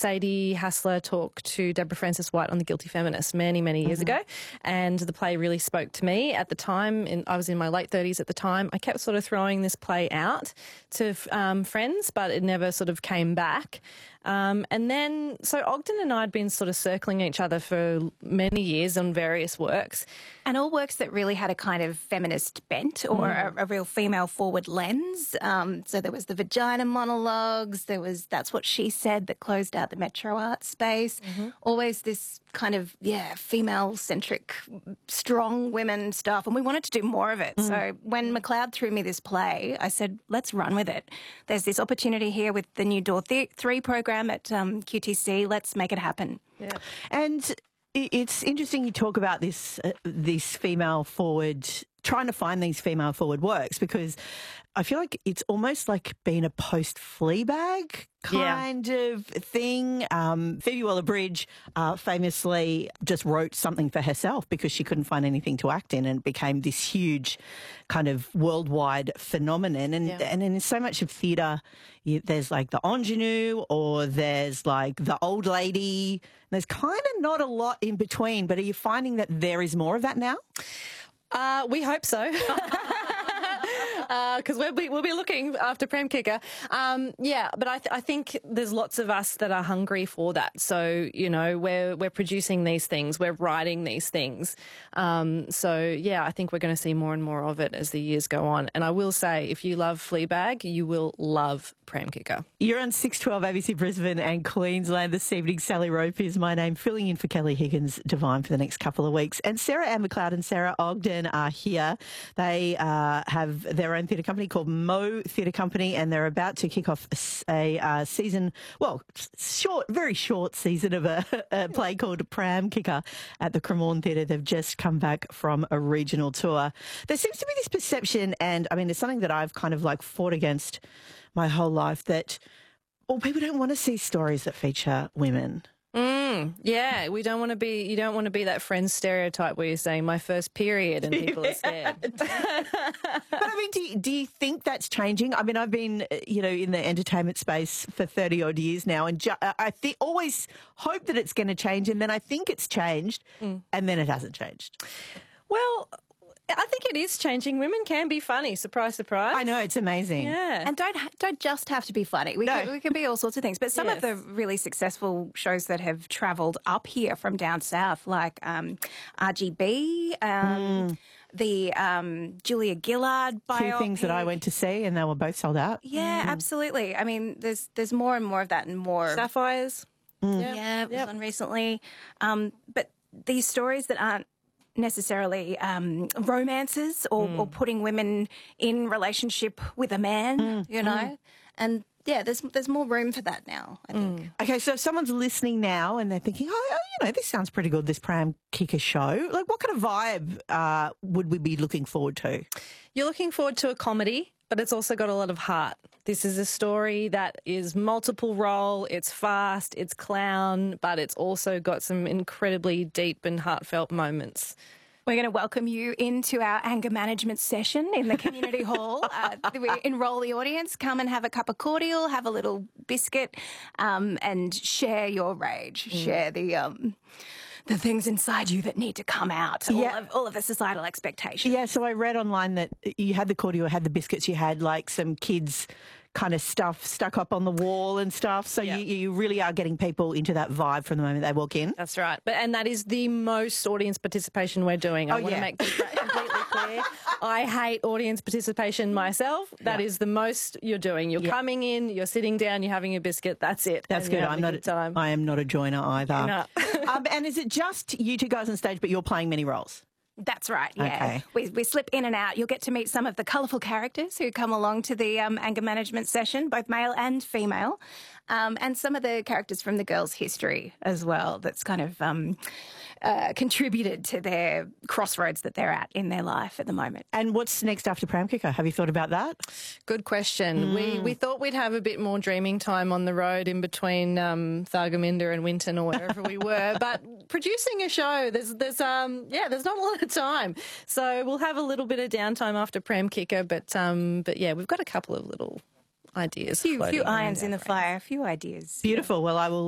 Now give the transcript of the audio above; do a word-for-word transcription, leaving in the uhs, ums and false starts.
Sadie Hassler talk to Deborah Francis White on The Guilty Feminist many, many years mm-hmm. ago, and the play really spoke to me. At the time, in, I was in my late thirties at the time, I kept sort of throwing this play out to um, friends, but it never sort of came back. Um, and then, so Ogden and I had been sort of circling each other for many years on various works. And all works that really had a kind of feminist bent or mm. a, a real female-forward lens. Um, so there was the vagina monologues, there was That's What She Said that closed out the Metro Art space. Mm-hmm. Always this kind of, yeah, female-centric, strong women stuff. And we wanted to do more of it. Mm. So when McLeod threw me this play, I said, let's run with it. There's this opportunity here with the new Door th- three program at um, Q T C. Let's make it happen. Yeah. And it's interesting you talk about this, uh, this female forward, trying to find these female forward works, because I feel like it's almost like being a post-Fleabag kind yeah. of thing. Um, Phoebe Waller-Bridge uh, famously just wrote something for herself because she couldn't find anything to act in, and it became this huge kind of worldwide phenomenon. And, yeah. and in so much of theatre, there's like the ingenue, or there's like the old lady. There's kind of not a lot in between, but are you finding that there is more of that now? Uh, we hope so. Because uh, we'll be we'll be looking after Prem Kicker, um, yeah. But I th- I think there's lots of us that are hungry for that. So you know, we're we're producing these things, we're writing these things. Um, so yeah, I think we're going to see more and more of it as the years go on. And I will say, if you love Fleabag, you will love Prem Kicker. You're on six twelve A B C Brisbane and Queensland this evening. Sally Rope is my name, filling in for Kelly Higgins Devine for the next couple of weeks. And Sarah Ann McLeod and Sarah Ogden are here. They uh, have their own theatre company called Mo Theatre Company, and they're about to kick off a, a uh, season, well, short, very short season of a, a play called Pram Kicker at the Cremorne Theatre. They've just come back from a regional tour. There seems to be this perception, and I mean, it's something that I've kind of like fought against my whole life, that, well, people don't want to see stories that feature women. Mm, yeah, we don't want to be, you don't want to be that friend stereotype where you're saying my first period and people are scared. But I mean, do you, do you think that's changing? I mean, I've been, you know, in the entertainment space for thirty odd years now, and ju- I th- always hope that it's going to change, and then I think it's changed, mm. and then it hasn't changed. Well, I think it is changing. Women can be funny. Surprise, surprise. I know, it's amazing. Yeah. And don't don't just have to be funny. We, no. can, we can be all sorts of things. But some yes. of the really successful shows that have travelled up here from down south, like um, R G B, um, mm. the um, Julia Gillard biopic. Two things that I went to see and they were both sold out. Yeah, mm. absolutely. I mean, there's there's more and more of that and more. Sapphires. Mm. Yeah, yeah, it was yep. on recently. Um, but these stories that aren't necessarily um, romances or, mm. or putting women in relationship with a man, mm. you know, mm. and yeah, there's there's more room for that now, I think. Mm. Okay, so if someone's listening now and they're thinking, oh, oh, you know, this sounds pretty good, this Pram Kicker show, like what kind of vibe uh, would we be looking forward to? You're looking forward to a comedy, but it's also got a lot of heart. This is a story that is multiple role, it's fast, it's clown, but it's also got some incredibly deep and heartfelt moments. We're going to welcome you into our anger management session in the community hall. Uh, we enroll the audience, come and have a cup of cordial, have a little biscuit, um, and share your rage, mm. share the... Um, the things inside you that need to come out, all, yeah. of, all of the societal expectations. Yeah, so I read online that you had the cordial, had the biscuits, you had like some kids kind of stuff stuck up on the wall and stuff. So yeah. you, you really are getting people into that vibe from the moment they walk in. That's right. But and that is the most audience participation we're doing. I oh, want yeah. to make that completely clear. I hate audience participation myself. That yeah. is the most you're doing. You're yeah. coming in, you're sitting down, you're having a biscuit. That's it. That's good. I'm not. A time. I am not a joiner either. No. um, and is it just you two guys on stage, but you're playing many roles? That's right, yeah. Okay. We, we slip in and out. You'll get to meet some of the colourful characters who come along to the um, anger management session, both male and female, um, and some of the characters from the girls' history as well that's kind of um, uh, contributed to their crossroads that they're at in their life at the moment. And what's next after Pram Kicker? Have you thought about that? Good question. Mm. We we thought we'd have a bit more dreaming time on the road in between um, Thargomindah and Winton or wherever we were, but producing a show, there's, there's um yeah, there's not a lot of time. So we'll have a little bit of downtime after Pram Kicker, but um, but yeah, we've got a couple of little ideas. A few, few irons in the fire, a few ideas. Beautiful. Well, I will